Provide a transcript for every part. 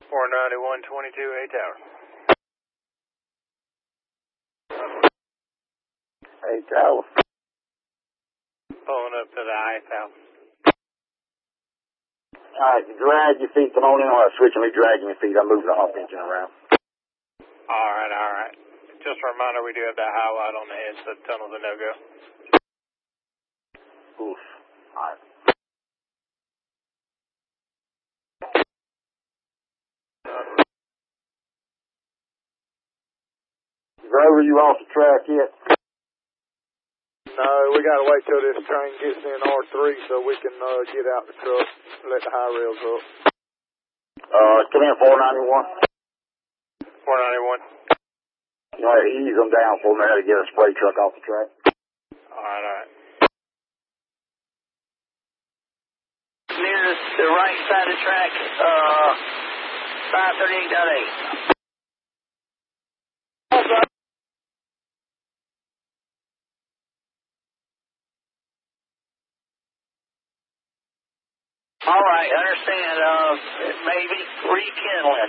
491, 22, A Tower. A Tower. Pulling up to the ice house. Alright, you drag your feet. Come on in while I'm switching me dragging your feet. I'm moving the hop engine around. Alright. Just a reminder, we do have that highlight on the edge, so the tunnel's a no-go. Oof. Alright. Grover, you off the track yet? No, we gotta wait till this train gets in R3 so we can get out the truck and let the high rails up. Come in 491. 491. You know, ease them down for me to get a spray truck off the track. Alright. Near the right side of the track, 538.8. All right, understand. Maybe rekindling.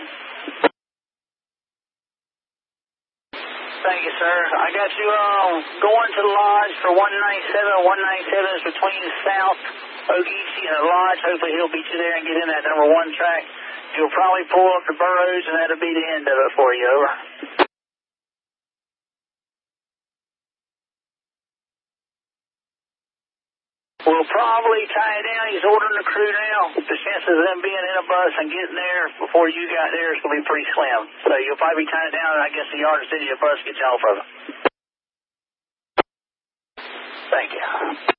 Thank you, sir. I got you going to the lodge for 197. 197 is between South Ogeechee and the lodge. Hopefully he'll beat you there and get in that number 1 track. You'll probably pull up the Burrows, and that'll be the end of it for you. Over. We'll probably tie it down. He's ordering the crew now. The chances of them being in a bus and getting there before you got there is going to be pretty slim. So you'll probably be tying it down, and I guess the Yard City, the bus gets you off of it. Thank you.